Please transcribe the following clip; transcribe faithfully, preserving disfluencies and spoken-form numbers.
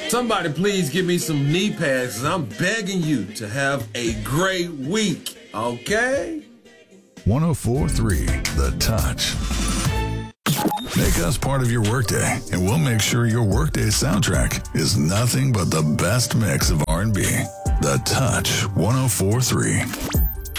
Somebody please give me some knee pads, 'cause I'm begging you to have a great week, okay? one oh four point three The Touch. Make us part of your workday, and we'll make sure your workday soundtrack is nothing but the best mix of R and B. The Touch one oh four point three.